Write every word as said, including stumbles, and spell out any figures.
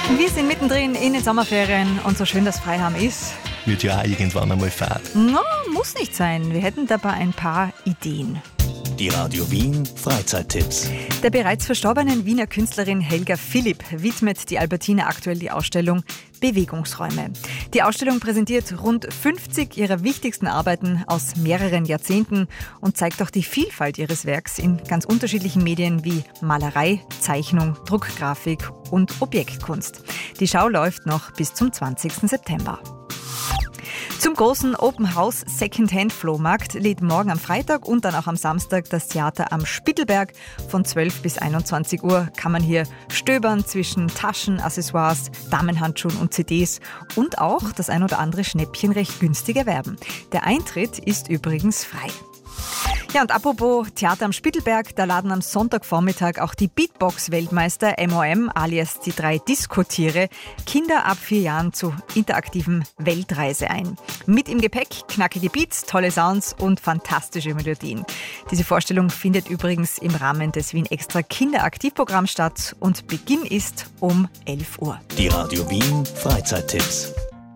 Wir sind mittendrin in den Sommerferien und so schön das Freihaben ist. Wird ja auch irgendwann einmal Fahrt. No, muss nicht sein. Wir hätten dabei ein paar Ideen. Die Radio Wien Freizeittipps. Der bereits verstorbenen Wiener Künstlerin Helga Philipp widmet die Albertina aktuell die Ausstellung Bewegungsräume. Die Ausstellung präsentiert rund fünfzig ihrer wichtigsten Arbeiten aus mehreren Jahrzehnten und zeigt auch die Vielfalt ihres Werks in ganz unterschiedlichen Medien wie Malerei, Zeichnung, Druckgrafik und Objektkunst. Die Schau läuft noch bis zum zwanzigsten September. Zum großen Open House Secondhand Flohmarkt lädt morgen am Freitag und dann auch am Samstag das Theater am Spittelberg. Von zwölf bis einundzwanzig Uhr kann man hier stöbern zwischen Taschen, Accessoires, Damenhandschuhen und C Ds und auch das ein oder andere Schnäppchen recht günstig erwerben. Der Eintritt ist übrigens frei. Ja, und apropos Theater am Spittelberg, da laden am Sonntagvormittag auch die Beatbox-Weltmeister M O M alias die drei Diskotiere Kinder ab vier Jahren zu interaktiven Weltreise ein. Mit im Gepäck knackige Beats, tolle Sounds und fantastische Melodien. Diese Vorstellung findet übrigens im Rahmen des Wien Extra Kinderaktivprogramms statt und Beginn ist um elf Uhr. Die Radio Wien Freizeittipps.